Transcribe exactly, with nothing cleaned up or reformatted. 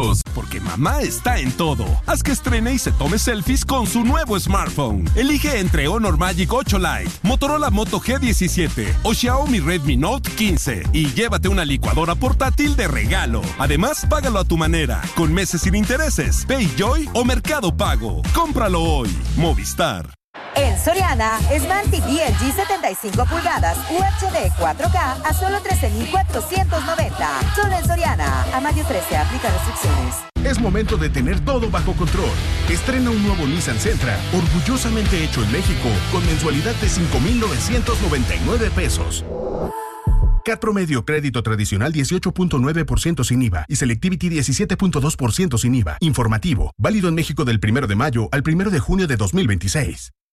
fotos, porque mamá está en todo. Haz que estrene y se tome selfies con su nuevo smartphone. Elige entre Honor Magic ocho Lite, Motorola Moto G diecisiete o Xiaomi Redmi Note quince y llévate una licuadora portátil de regalo. Además, págalo a tu manera, con meses sin intereses, PayJoy o Mercado Pago. Cómpralo hoy. Movistar. En Soriana, Smart T V L G setenta y cinco pulgadas U H D cuatro K a solo trece mil cuatrocientos noventa. Solo en Soriana. A mayo trece, aplica restricciones. Es momento de tener todo bajo control. Estrena un nuevo Nissan Sentra, orgullosamente hecho en México, con mensualidad de cinco mil novecientos noventa y nueve pesos. C A T promedio crédito tradicional dieciocho punto nueve por ciento sin I V A y Selectivity diecisiete punto dos por ciento sin I V A. Informativo, válido en México del primero de mayo al primero de junio de dos mil veintiséis.